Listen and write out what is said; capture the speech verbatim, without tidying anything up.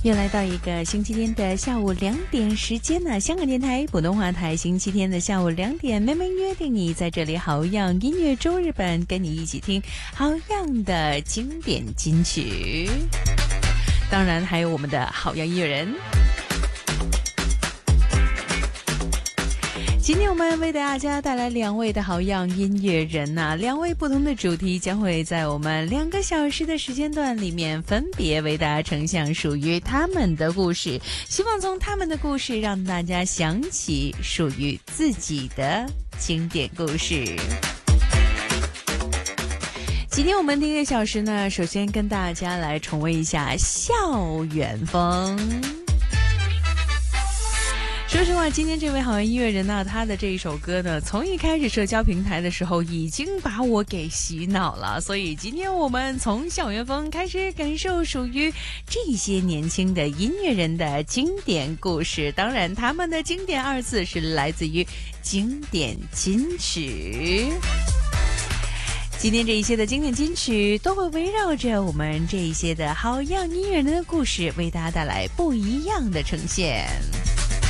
又来到一个星期天的下午两点时间呢，香港电台普通话台星期天的下午两点，妹妹约定你在这里好样音乐周日本，跟你一起听好样的经典金曲，当然还有我们的好样音乐人。今天我们为大家带来两位的好样音乐人呐、啊，两位不同的主题将会在我们两个小时的时间段里面分别为大家呈现属于他们的故事，希望从他们的故事让大家想起属于自己的经典故事。今天我们第一个小时呢，首先跟大家来重温一下校园风。说实话，今天这位好音乐人呢，他的这一首歌呢，从一开始社交平台的时候已经把我给洗脑了，所以今天我们从校园风开始感受属于这些年轻的音乐人的经典故事，当然他们的经典二字是来自于经典金曲。今天这一些的经典金曲都会围绕着我们这一些的好样音乐人的故事，为大家带来不一样的呈现。